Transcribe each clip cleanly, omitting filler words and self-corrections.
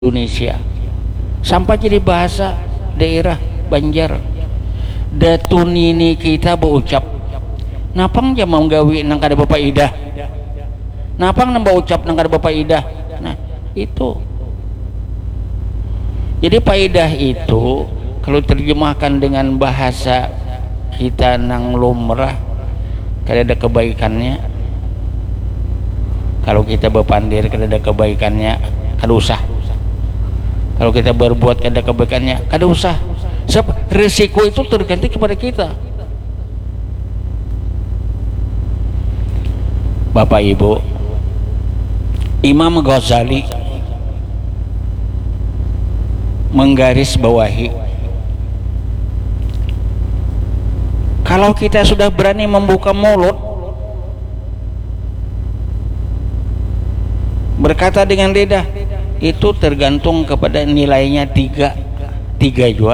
Indonesia sampai jadi bahasa daerah Banjar. Datun ini kita berucap napang jam mau gawi nang kada bapak idah, napang nang berucap nang kada bapak idah. Nah itu jadi faidah itu kalau terjemahkan dengan bahasa kita nang lumrah kada ada kebaikannya. Kalau kita berpandir kada ada kebaikannya, kada usah. Kalau kita berbuat kada kebaikannya, kada usah. Sebab risiko itu tergantung kepada kita. Bapak Ibu, Imam Ghazali menggaris bawahi, kalau kita sudah berani membuka mulut berkata dengan lidah, itu tergantung kepada nilainya tiga juga.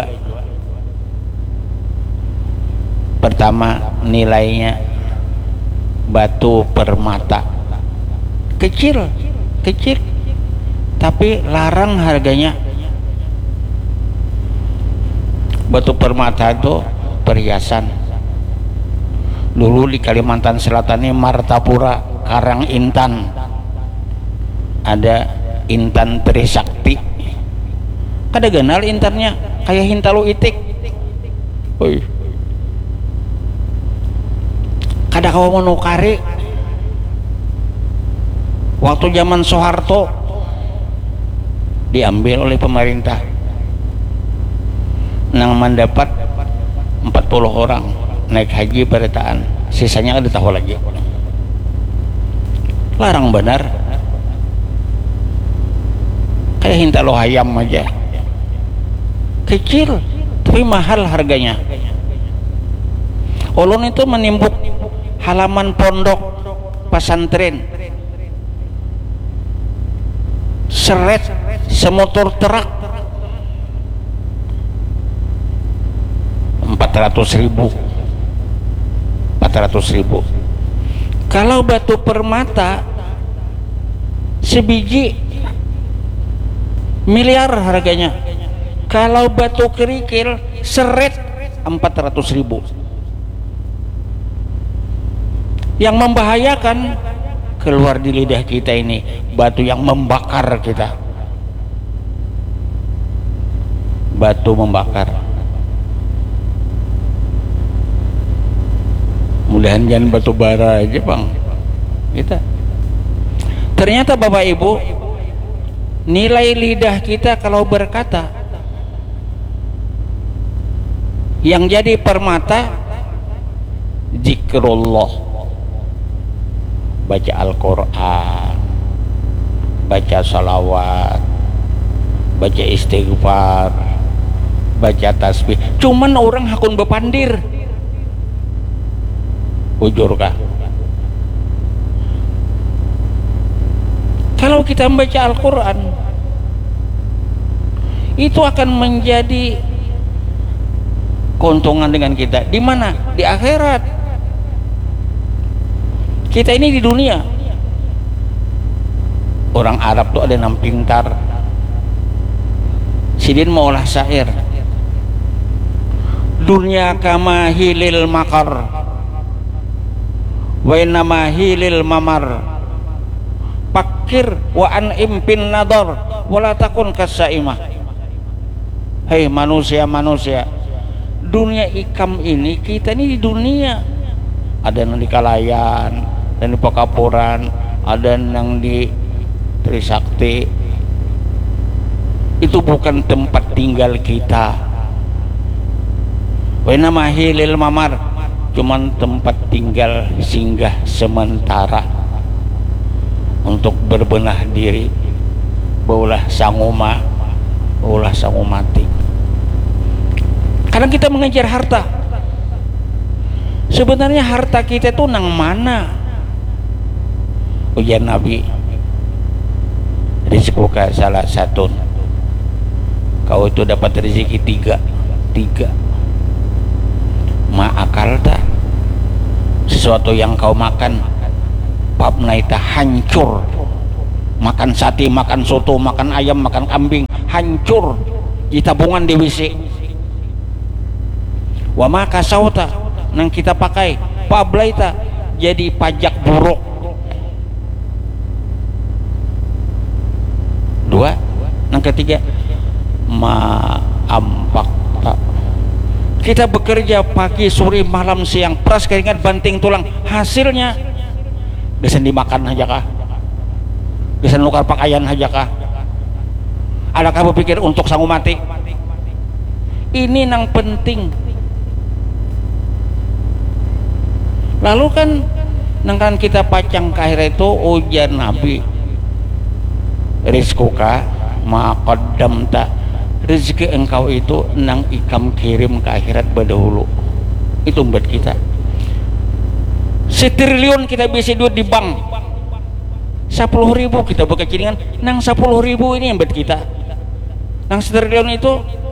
Pertama, nilainya batu permata, kecil tapi larang harganya. Batu permata itu perhiasan. Dulu di Kalimantan Selatan ini Martapura, Karang Intan, ada Intan Trisakti. Kada kenal intannya kayak Hintalu Itik. Oi. Kada kawa menukari. Waktu zaman Soeharto diambil oleh pemerintah. Nang mendapat 40 orang naik haji peretaan, sisanya ada tahu lagi. Larang benar. Kayak Hintalu Hayam aja, kecil tapi mahal harganya. Ulun itu menimbuk halaman pondok pesantren, seret semotor truk 400.000. Kalau batu permata sebiji miliar harganya. Kalau batu kerikil seret 400.000. Yang membahayakan keluar di lidah kita ini batu yang membakar kita. Batu membakar. Mudahan jangan batu bara aja bang kita. Ternyata Bapak Ibu, nilai lidah kita kalau berkata yang jadi permata zikrullah, baca Al-Quran, baca salawat, baca istighfar, baca tasbih. Cuman orang hakun bepandir, ujur kah? Kalau kita membaca Al-Quran, itu akan menjadi keuntungan dengan kita. Di mana? Di akhirat. Kita ini di dunia. Orang Arab tuh ada yang pintar. Sidin maulah syair. Dunia kama hilil makar, wa innama hilil mamar. Fakir wa an'im bin nadar wala takun kasaimah. Hei manusia, dunia ikam ini, kita ini di dunia. Ada yang di Kalayan, dan di Pekapuran, ada yang di Trisakti. Itu bukan tempat tinggal kita. Wa nama hilil mamar, cuman tempat tinggal singgah sementara untuk berbenah diri. Baulah sanguma, baulah sangumati. Kadang kita mengejar harta. Sebenarnya harta kita itu nang mana? Ujian Nabi, rizquka salah satu. Kau itu dapat rezeki tiga. Ma'akal tak, sesuatu yang kau makan papna itu hancur makan sate, makan soto, makan ayam, makan kambing, hancur di tabungan di WC. Wa ma kasauta nang kita pakai pablaita jadi pajak buruk. Dua, yang ketiga ma ampak. Kita bekerja pagi, sore, malam, siang, peras keringat, banting tulang, hasilnya bisa dimakan aja kah? Bisa nukar pakaian aja kah? Adakah berpikir untuk sanggup mati? Ini yang penting. Lalu kan nangkan kita pacang ke akhirat itu ujian Nabi rizkuka maqaddamta, rezeki engkau itu nang ikam kirim ke akhirat berdahulu. Itu buat kita. Setriliun kita bisa duit di bank, 10.000 kita berkecilingan, nang 10.000 ini yang buat kita. Nang setriliun itu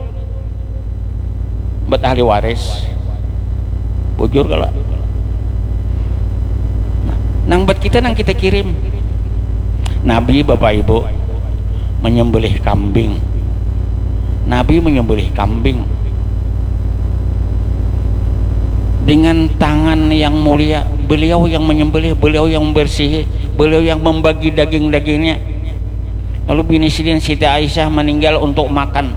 buat ahli waris. Bujur kalau nang buat kita, nang kita kirim. Nabi Bapak Ibu menyembelih kambing. Nabi menyembelih kambing dengan tangan yang mulia. Beliau yang menyembelih, beliau yang membersihi, beliau yang membagi daging-dagingnya. Lalu bini Sidin Siti Aisyah meninggal untuk makan.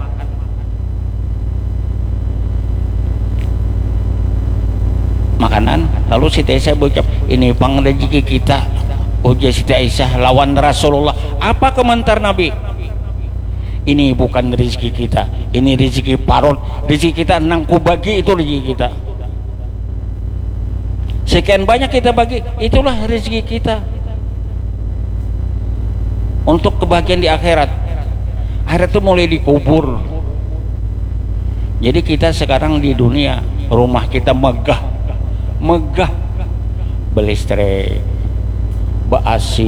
Makanan, lalu Siti Aisyah berucap, ini pang rezeki kita. Ujar Siti Aisyah lawan Rasulullah. Apa komentar Nabi? Ini bukan rezeki kita, ini rezeki parut. Rezeki kita nang ku bagi, itu rezeki kita. Sekian banyak kita bagi, itulah rezeki kita untuk kebahagiaan di akhirat. Akhirat itu mulai dikubur. Jadi kita sekarang di dunia, rumah kita megah, berlistrik, ber-AC,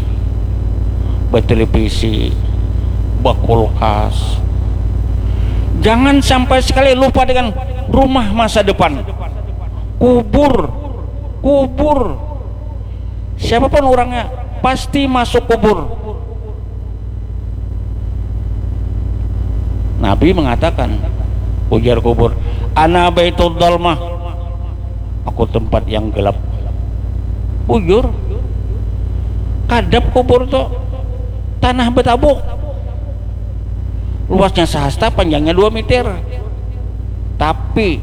bertelevisi, berkulkas. Jangan sampai sekali lupa dengan rumah masa depan. Kubur. Siapapun orangnya pasti masuk kubur. Nabi mengatakan, ujar kubur, ana baitud dalmah, aku tempat yang gelap. Bujur, kadap kubur tuh tanah betabuk, luasnya sehasta, panjangnya 2 meter. Tapi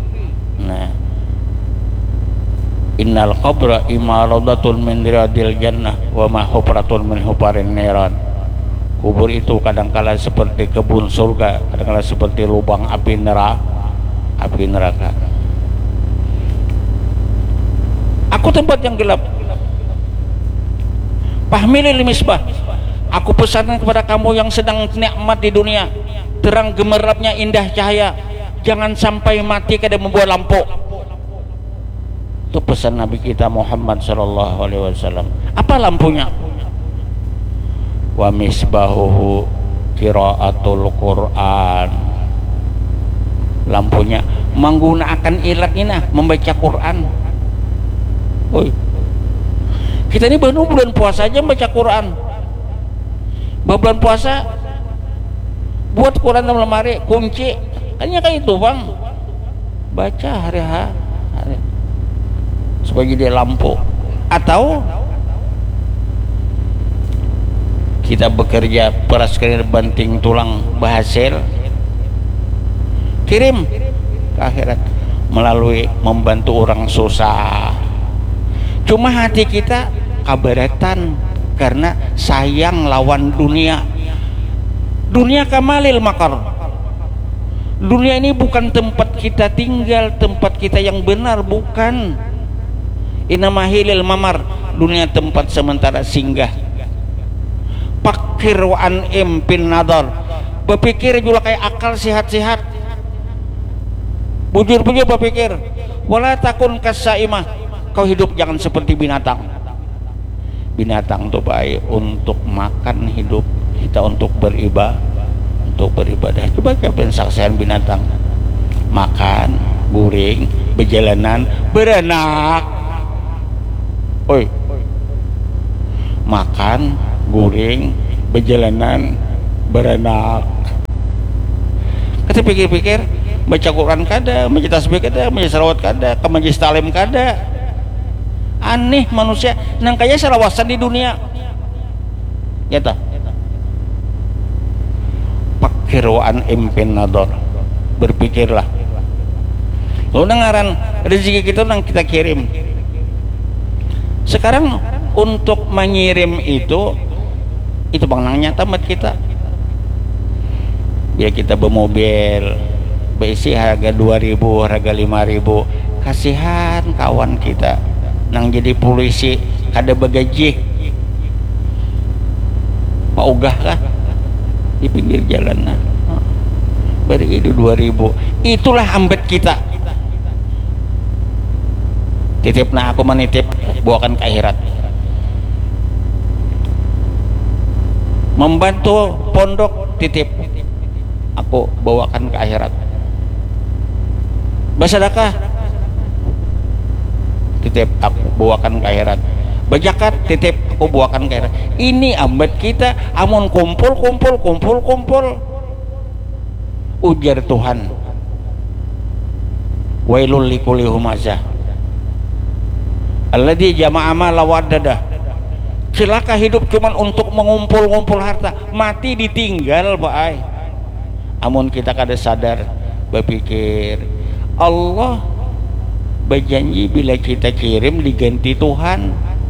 innal qabra imaradatun min riyadil jannah wa ma hufratun min hufarin niran. Kubur itu kadangkala seperti kebun surga, kadangkala seperti lubang api neraka. Aku tempat yang gelap. Fahmilil misbah, aku pesankan kepada kamu yang sedang nikmat di dunia, terang gemerlapnya indah cahaya, jangan sampai mati kada membawa lampu. Itu pesan Nabi kita Muhammad sallallahu alaihi wasallam. Apa lampunya? Wa misbahuhu qiraatul Quran. Lampunya menggunakan ilat ini, membaca Quran. Oi, kita ini baru bulan puasa aja baca Quran. Bulan puasa buat Quran dalam lemari, kunci, kayaknya kayak itu bang, baca hari-hari sebagai dia lampu. Atau kita bekerja peras keringat, banting tulang, berhasil kirim ke akhirat melalui membantu orang susah. Cuma hati kita kabaratan karena sayang lawan dunia. Dunia kamalil makar. Dunia ini bukan tempat kita tinggal, tempat kita yang benar, bukan. Inamahilil mamar, dunia tempat sementara singgah. Pakir wa an'im pin nadar, berpikir juga kayak akal sehat-sehat. Bujur-bujur berpikir. Wala takun kasaimah, kau hidup jangan seperti binatang. Binatang itu baik untuk makan, hidup kita untuk beribadah. Coba kita pensaksian binatang, makan, guring, berjalanan, beranak. Oi, makan, guring, berjalanan beranak. Kita pikir-pikir, baca Quran kada, baca tasbih kada, baca salawat kada, ke majlis talim kada. Aneh manusia, nang kaya salawasan di dunia. Ya tak? Pakirwaan impenador. Berpikirlah. Lalu ngaran rezeki kita nang kita kirim. Sekarang untuk mengirim itu bang nang nyata mat kita. Ya kita bermobil berisi harga 2.000, harga 5.000, kasihan kawan kita nang jadi polisi kada bagaji mau ogah kah di pinggir jalan nah beri itu 2.000, itulah ambet kita. Titip nah aku menitip bawakan ke akhirat, membantu pondok titip aku bawakan ke akhirat, bersedekah titip aku bawakan ke akhirat, berzakat titip aku bawakan ke akhirat. Ini ambet kita, amun kumpul ujar Tuhan, wailul likulli humazah alladzi jama'a mala wa addadah. Celaka hidup cuman untuk mengumpul harta, mati ditinggal bae. Amun kita kada sadar berpikir, Allah berjanji bila kita kirim diganti Tuhan.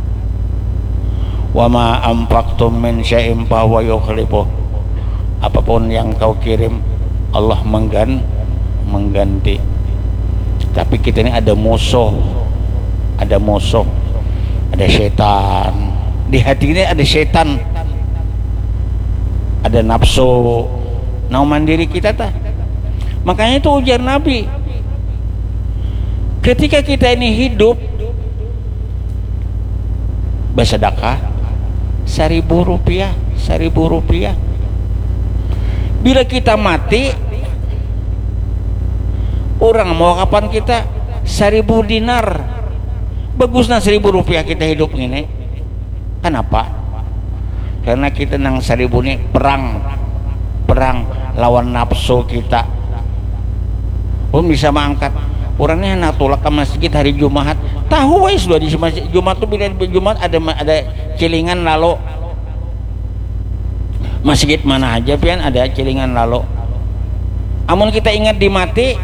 Wa ma anfaqtum min syai'in fa huwa yukhlifuh. Apapun yang kau kirim Allah mengganti. Tapi kita ini ada musuh, ada setan. Di hati ini ada setan, ada nafsu, nauman diri kita tah. Makanya itu ujar Nabi, ketika kita ini hidup bersedekah 1.000 rupiah. Bila kita mati, orang mau kapan kita 1.000 dinar. Bagusnya 1.000 rupiah kita hidup ini. Kenapa? Karena kita nang 1.000 ini perang lawan nafsu kita. Bisa mengangkat orangnya nak tolak ke masjid hari Jumat. Tahu wes sudah di masjid Jumat tuh, bila Jumat ada celingan lalu masjid mana aja pian ada celingan lalu. Amun kita ingat di mati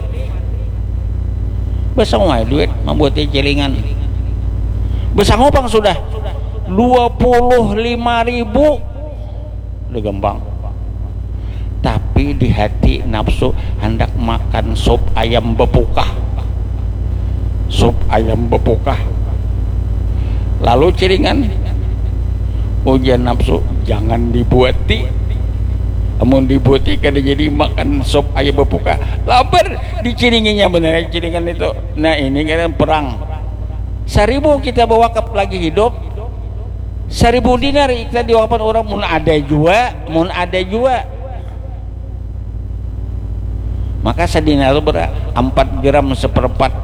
besang wae duit membuat celingan. Besang opang sudah 25.000 udah gampang. Tapi di hati nafsu hendak makan sup ayam bepukah. Lalu celingan ujian nafsu, jangan dibuati. Amun dibuati kada jadi makan sup ayam bepukah, lapar diciringinya bener ciringan itu. Nah ini kan perang. 1.000 kita bawa ke lagi hidup, 1.000 dinar kita diwakafkan orang. Mun ada juga maka sedinar itu 4 gram seperempat,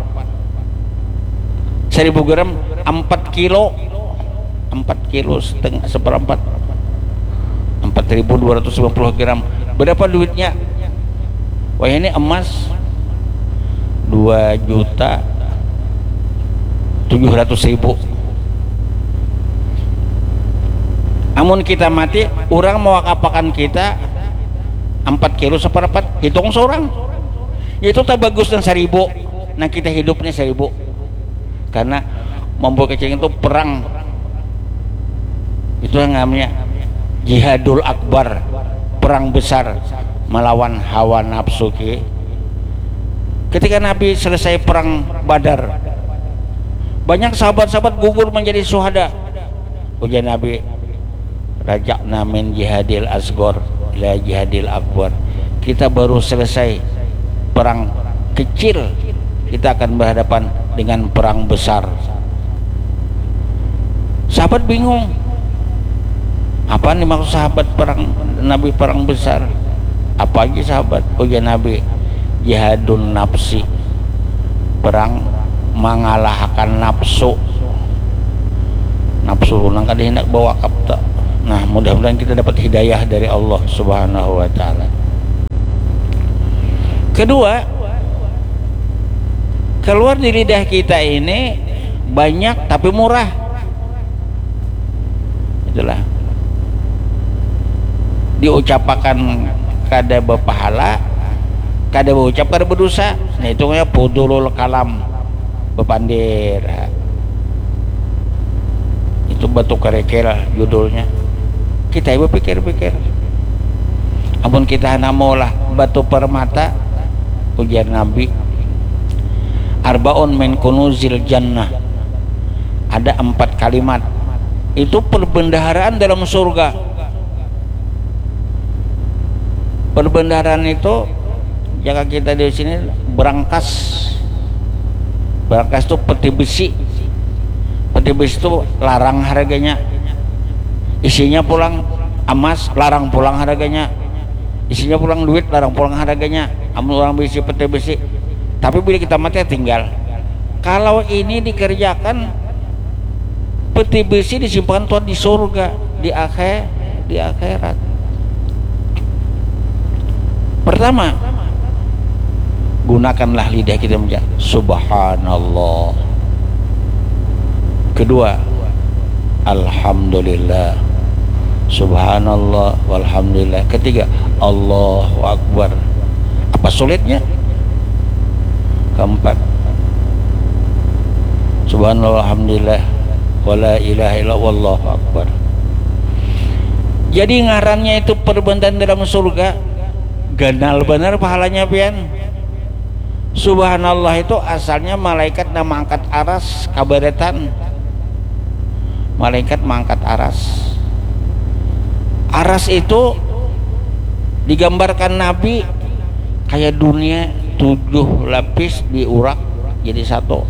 1.000 gram 4 kilo setengah seperempat, 4.250 gram. Berapa duitnya? Wah ini emas 2.700.000. Amun kita mati, orang mewakapakan kita 4 kilo seperempat, hitung seorang itu tak bagus dan 1.000. Nah kita hidupnya 1.000 karena membuat kecil itu perang. Itu yang namanya jihadul akbar, perang besar melawan hawa nafsu. Ketika Nabi selesai perang Badar, banyak sahabat-sahabat gugur menjadi syuhada. Ujian Nabi, rajakna min jihadil asgor ila jihadil akbar. Kita baru selesai perang kecil, kita akan berhadapan dengan perang besar. Sahabat bingung, apa nih maksud sahabat perang Nabi perang besar? Apa aja sahabat? Ujian Nabi, jihadun nafsi, perang mengalahkan nafsu. Nang kada hendak bawa kapta Nah, mudah-mudahan kita dapat hidayah dari Allah Subhanahu wa taala. Kedua, keluar di lidah kita ini banyak tapi murah. Itulah diucapkan kada berpahala, kada berucap kada berdosa. Nah, itu namanya pudulul kalam, bepandir. Itu batu kerekel judulnya. Kita ibu pikir-pikir, ampun kita hana maulah batu permata, ujar Nabi, arbaun min kunuzil jannah, ada 4 kalimat itu perbendaharaan dalam surga. Perbendaharaan itu jika kita di sini berangkas itu peti besi. Peti besi itu larang harganya, isinya pulang emas larang pulang harganya, isinya pulang duit larang pulang harganya, orang besi peti besi. Tapi bila kita mati tinggal. Kalau ini dikerjakan, peti besi disimpan Tuhan di surga, di akhirat. Pertama, gunakanlah lidah kita menjadi subhanallah. Kedua, alhamdulillah, subhanallah walhamdulillah. Ketiga, Allahu akbar. Apa sulitnya? Keempat, subhanallah alhamdulillah wala ilaha illallah wallahu akbar. Jadi ngarannya itu perbendaharaan dalam surga, ganal benar pahalanya pian. Subhanallah itu asalnya malaikat nama angkat aras kabaretan, malaikat mangkat aras. Aras itu digambarkan Nabi kayak dunia 7 lapis diurak jadi satu,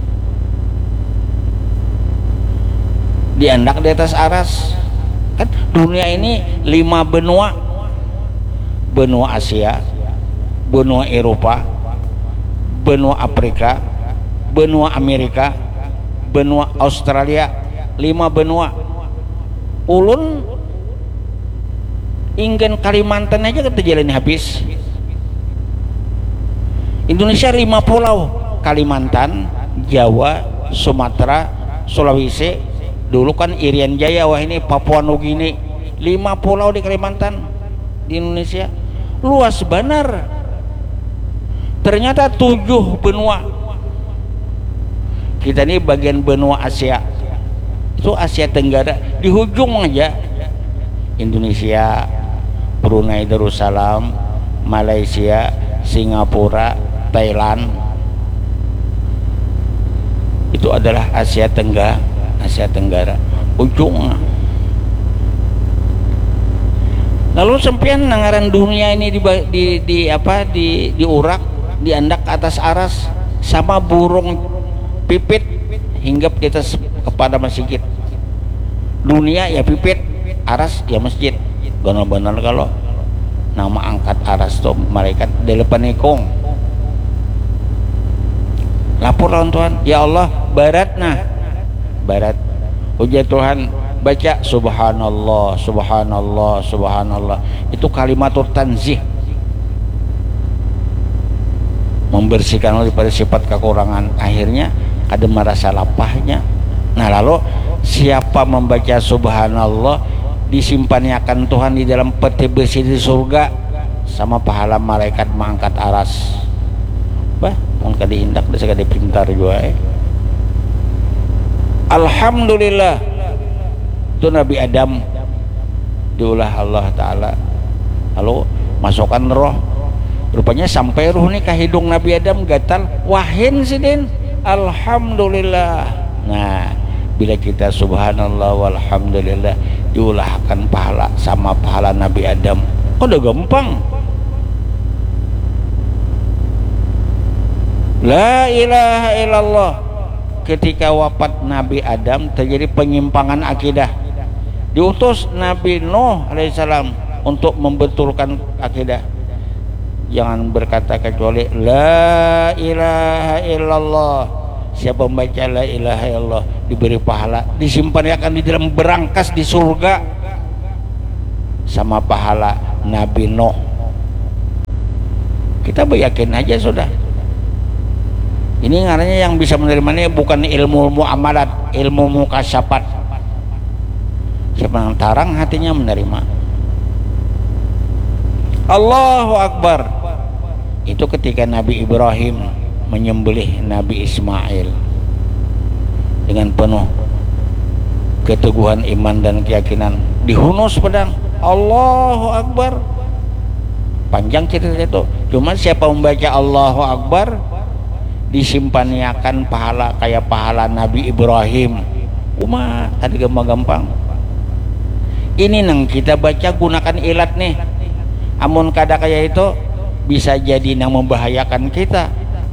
diandak di atas aras. Kan dunia ini 5 benua, benua Asia, benua Eropa, benua Afrika, benua Amerika, benua Australia. 5 benua. Ulun ingin Kalimantan aja kita jalani habis. Indonesia 5 pulau, Kalimantan, Jawa, Sumatera, Sulawesi. Dulu kan Irian Jaya, wah ini Papua Nugini. 5 pulau di Kalimantan, di Indonesia. Luas benar. Ternyata 7 benua. Kita ini bagian benua Asia. Itu Asia Tenggara, di ujung aja Indonesia, Brunei Darussalam, Malaysia, Singapura, Thailand. Itu adalah Asia Tenggara ujung. Lalu sempian nangaran dunia ini diurak, diandak ke atas aras sama burung pipit hinggap di atas kepada masjid. Dunia ya pipit, aras ya masjid. Benar-benar kalau nama angkat aras itu malaikat delapan ekong. Lapor lawan Tuhan, ya Allah barat ujar Tuhan, baca subhanallah subhanallah subhanallah. Itu kalimatul tanzih, membersihkan daripada sifat kekurangan. Akhirnya ada merasa lapahnya. Nah, lalu siapa membaca subhanallah, disimpannya akan Tuhan di dalam peti besi di surga sama pahala malaikat mengangkat aras. Bah, mun ka diindak da sagede pintar juga Alhamdulillah. Itu Nabi Adam diulah Allah Ta'ala, lalu masukkan roh. Rupanya sampai roh nih ke hidung Nabi Adam gatal, wahin sidin alhamdulillah. Nah, bila kita subhanallah walhamdulillah, diulahkan pahala sama pahala Nabi Adam. Kok udah gampang. La ilaha illallah. Ketika wafat Nabi Adam terjadi penyimpangan akidah. Diutus Nabi Nuh alaihissalam untuk membetulkan akidah. Jangan berkata kecuali la ilaha illallah. Siapa membaca la ilaha illallah diberi pahala, disimpan akan di dalam berangkas di surga. sama pahala Nabi Nuh. Kita yakin aja sudah. Ini ngarannya yang bisa menerimanya bukan ilmu muamalat, ilmu mukasyafat. Siapa yang tarang hatinya menerima. Allahu Akbar. Itu ketika Nabi Ibrahim menyembelih Nabi Ismail dengan penuh keteguhan iman dan keyakinan, dihunus pedang. Allahu Akbar. Panjang cerita itu. Cuma siapa membaca Allahu Akbar disimpaniakan pahala kayak pahala Nabi Ibrahim. Tadi gampang. Ini nang kita baca gunakan ilat nih. Amun kada kayak itu bisa jadi nang membahayakan kita.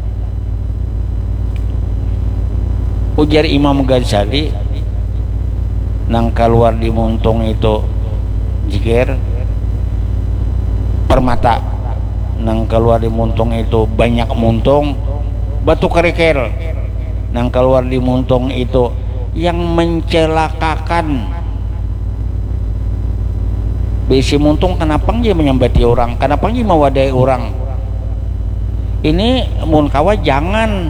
Ujar Imam Ghazali, nang keluar di muntung itu jikir permata, nang keluar di muntung itu banyak muntung, batu kerikil, nang keluar di muntung itu yang mencelakakan. Bisi muntung kenapa dia menyambati orang, kenapa dia mewadai orang. Ini mun kawa jangan.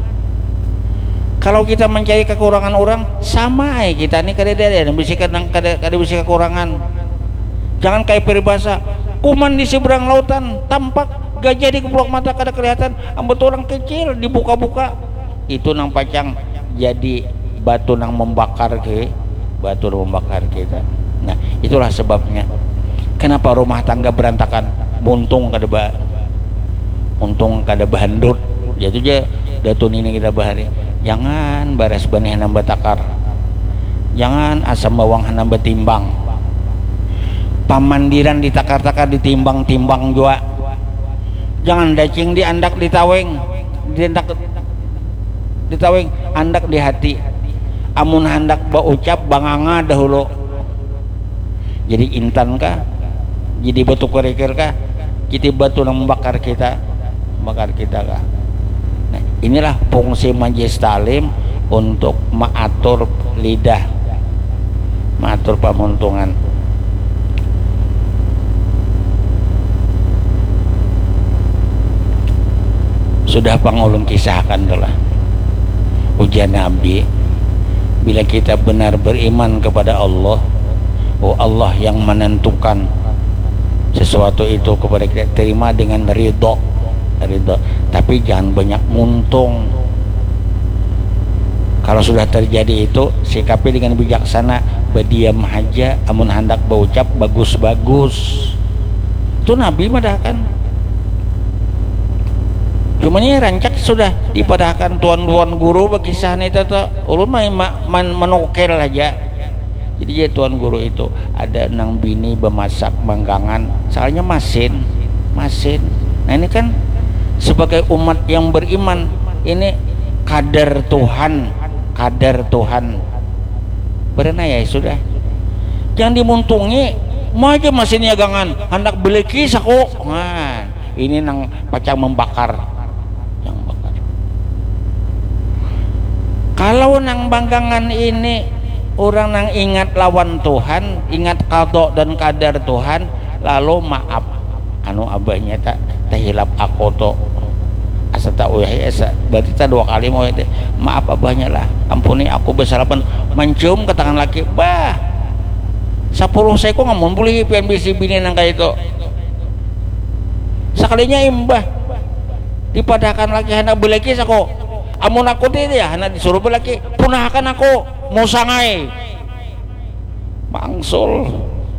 Kalau kita mencari kekurangan orang, sama kita nih kada bisa kekurangan. Jangan kayak peribahasa, kuman di seberang lautan tampak, gajah di keblok mata kada kelihatan, ambut orang kecil dibuka-buka. Itu nang pacang jadi batu nang membakar kita. Nah, itulah sebabnya kenapa rumah tangga berantakan. Untung kada bandut. Jadi aja datun ini kita bahari. Jangan baras benih nambah takar, jangan asam bawang nambah timbang, pamandiran ditakar-takar ditimbang-timbang juga, jangan dacing di andak ditaweng, ditaweng andak di hati. Amun hendak baucap banganga dahulu, jadi intan kah, jadi batu kerikil kah, jadi batu yang membakar kita kah. Nah, inilah fungsi majelis taklim untuk mengatur lidah, mengatur pamuntungan. Sudah pangulun kisahkan telah ujian Nabi, bila kita benar beriman kepada Allah, Allah yang menentukan sesuatu itu kepada kita, terima dengan ridho. Tapi jangan banyak muntung. Kalau sudah terjadi itu, sikapi dengan bijaksana, berdiam aja. Amun hendak berucap bagus-bagus. Itu Nabi madahkan. Cuma ini rancak sudah dipadahkan tuan-tuan guru berkisah itu tuh. Ulun menukel aja. Jadi ya tuan guru itu ada nang bini bemasak manggangan, soalnya masin. Nah ini kan sebagai umat yang beriman, ini kadar Tuhan berenang ya sudah, jangan dimuntungi mau aja masih niagangan hendak beli kisah kok. Nah, ini nang pacang membakar yang bakar. Kalau nang banggangan ini orang nang ingat lawan Tuhan, ingat qada dan kadar Tuhan, lalu maaf abahnya tak hilap aku to asa tak asa berarti tak dua kali mau itu maaf abahnya lah, ampuni aku bersalapan, mencium ke tangan laki, bah 10 saya kok ngamun boleh pian bisi bini nang kayak itu sekalinya imbah dipadahkan laki hendak belaki sako amun aku tidak ya hendak disuruh belaki punahkan aku musangai mangsul.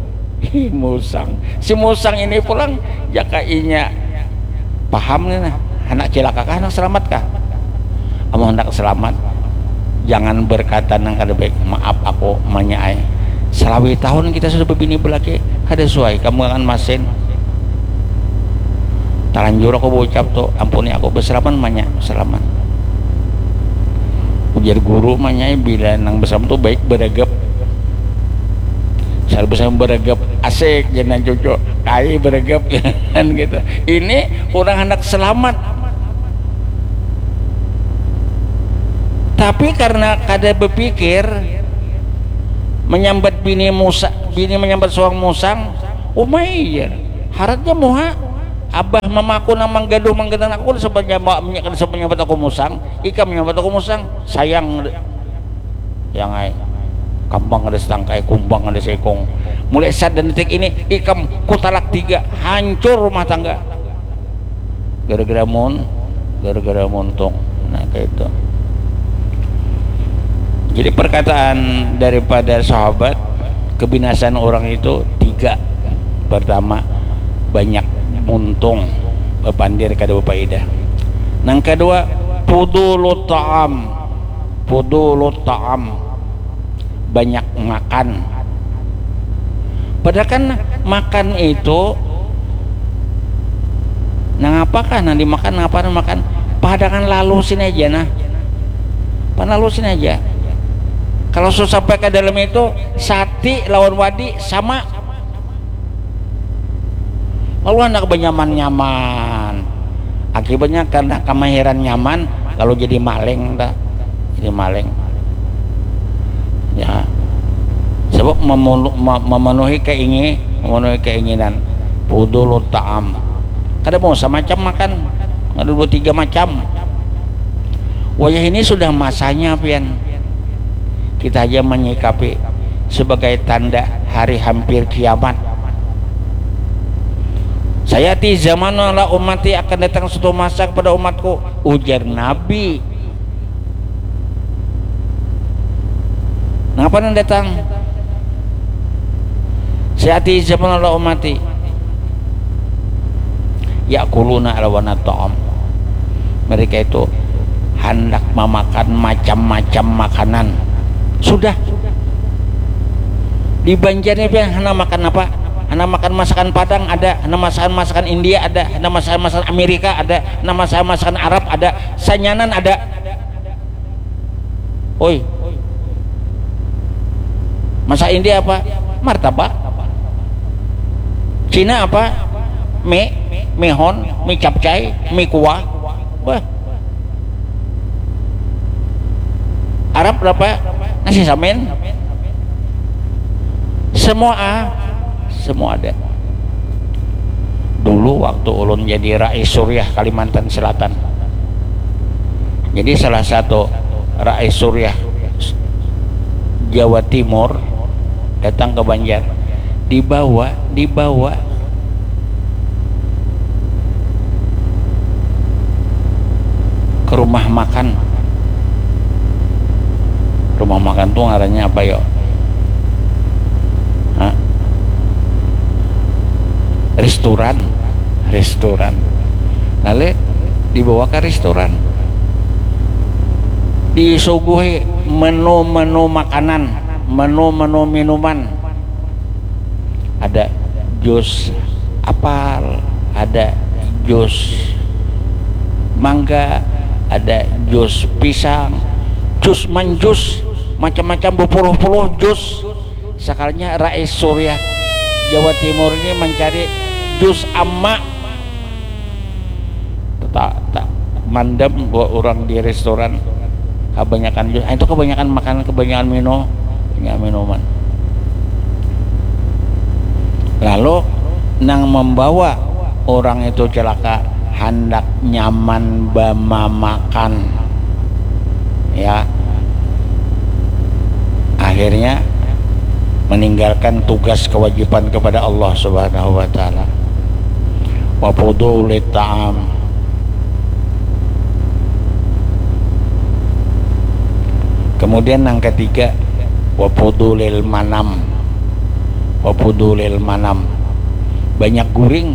Si musang ini pulang jakainya paham nih nah, anak cilaka kah anak selamat kah? Amun hendak selamat jangan berkata nang kada baik, maaf aku manyai selawi tahun kita sudah berbini belaki kada sesuai kamu akan masin talanjur aku berucap tuh ampuni aku berselamat manya selamat. Ujar guru manyai bila nang bersama tuh baik beregap sal bersama beregap asik jangan cucu kai beregap kan gitu. Ini orang hendak selamat tapi karena kada berpikir menyambat bini menyambat seorang musang, Umayyah haratnya moha abah mamaku na manggaduh manggadan aku sebanyak aku musang ikam nyabat aku musang sayang yang ay kampang ada setangkai kumbang ada sekong mulai saat dan detik ini ikam kutalak 3 hancur rumah tangga gara-gara montong. Nah kayak itu. Jadi perkataan daripada sahabat kebinasaan orang itu 3. Pertama banyak untung bepandir kada berfaedah. Yang kedua fudulut ta'am banyak makan. Padahal kan makan itu nah apakah nanti makan ngapain makan padahal lalusin aja nah panalusin aja. Kalau susah sampai ke dalam itu sati lawan wadi sama lalu anak benyaman akibatnya karena kemahiran nyaman kalau jadi maling dah jadi maling ya sebab memenuhi keinginan fudulut ta'am kada mau semacam makan ada 2-3 macam wajah ini sudah masanya pian kita aja menyikapi sebagai tanda hari hampir kiamat. Saya di zaman ala umati akan datang suatu masa kepada umatku ujar Nabi. Kenapa yang datang? Saya di zaman ala umati yakuluna alawana ta'am mereka itu hendak memakan macam-macam makanan sudah di Banjarnya hendak makan apa? Hendak makan masakan Padang ada, hendak masakan India ada, hendak masakan Amerika ada, hendak masakan Arab ada, sanyanan ada. Oi masak India apa? Martabak. Cina apa? Mehon, mie capcay, mie kuah. Wah. Arab berapa? Nasi samin. Semua ada. Dulu waktu ulun jadi Rais Suryah Kalimantan Selatan. Jadi salah satu Rais Suryah Jawa Timur datang ke Banjar. Dibawa ke rumah makan tuh ngarannya apa yo? Restoran lalu dibawa ke restoran disuguhi menu makanan menu minuman ada jus apel ada jus mangga ada jus pisang jus manjus macam-macam berpuluh-puluh jus sekalinya Rais Suryah Jawa Timur ini mencari jus amma tak mandem buat orang di restoran kebanyakan jus itu kebanyakan makanan kebanyakan minuman lalu nang membawa orang itu celaka hendak nyaman bama makan ya akhirnya meninggalkan tugas kewajiban kepada Allah Subhanahu wa taala. Wa fudulit ta'am. Kemudian yang ketiga wa fudulil manam. Banyak guring.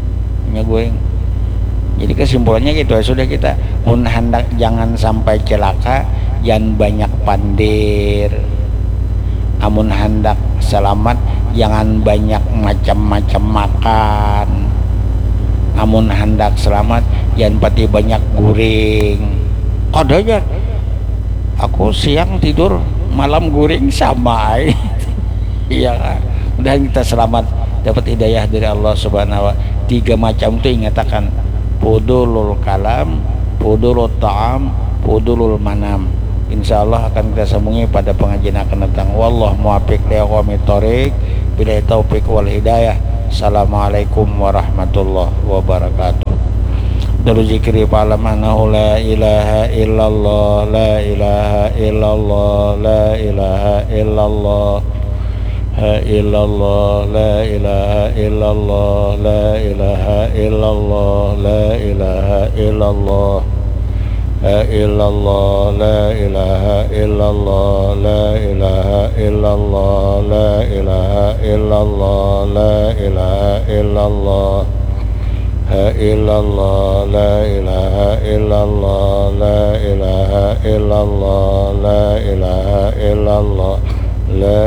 Jadi kesimpulannya gitu sudah kita pun hendak jangan sampai celaka, jangan banyak pandir. Amun hendak selamat jangan banyak macam-macam makan. Amun hendak selamat jangan pati banyak guring. Kodanya aku siang tidur malam guring sama iya kan udah kita selamat dapat hidayah dari Allah Subhanahu wa ta'ala. 3 macam itu ingatakan fudulul kalam, fudulul ta'am, fudulul manam. Insyaallah akan kita sambungi pada pengajian akan datang. Wallahu muwaffiq li aqwamit thoriq, billahi taufiq wal hidayah. Assalamualaikum warahmatullahi wabarakatuh. Dalu zikri fa'lam annahu la ilaha illallah, la ilaha illallah, la ilaha illallah, la illallah, la ilaha illallah, la ilaha illallah, la ilaha illallah, la illallah, la ilaha illallah, la ilaha illallah, la ilaha illallah, la ilaha illallah, la illallah, la ilaha illallah, la ilaha illallah, la ilaha illallah, la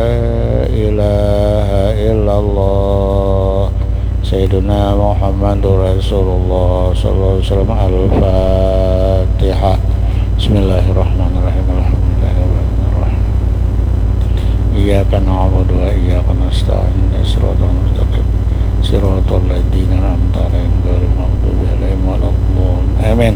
ilaha illallah. Sayyiduna Muhammadur Rasulullah sallallahu alaihi wasallam. Al-Fatihah. Bismillahirrahmanirrahim. Alhamdulillahirrahmanirrahim. Iyyaka na'budu wa iyyaka nasta'in. Shiratal mustaqim. Shiratal ladzina an'amta 'alaihim ghairil maghdubi 'alaihim waladdallin. Amin.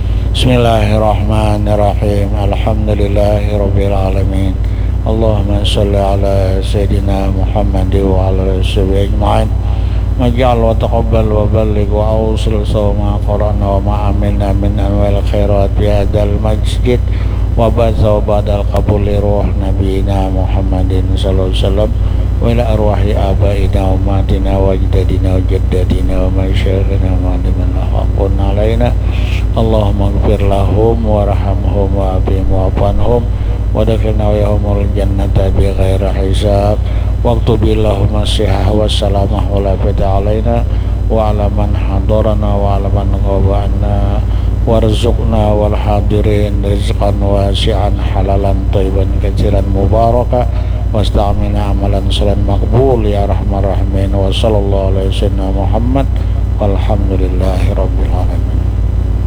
Bismillahirrahmanirrahim. Alhamdulillahirabbil alamin. Allahumma shalli ala sayyidina Muhammad wa ala alihi ajma'in. Maj'al wa taqabbal wa balligh wa awsil sawma qara'na wa ma'amilna min anwal khairat bi hadal masjid wa ba'da wa ba'dal qabuli ruh nabiyina Muhammadin sallallahu alaihi wasallam wa ila arwahi abaina wa umatina wa ajdadina wa jaddadina wa masyayikhina wa man haqqun alaina. Allahumma ighfir lahum warhamhum wa afihim wa'fu wa adkhilna wa yahumul jannata bi ghairi hisab. Waktu billahumma sihah wa salamah wa la fita alaina wa ala man hadarana wa ala man ghabana warzuqna wal hadirin rizqan wasi'an halalan tayyiban katsiran mubaraka wasta'mina amalan salan maqbul ya rahman rahimin wa sallallahu alaihi wasallam Muhammad walhamdulillahi rabbil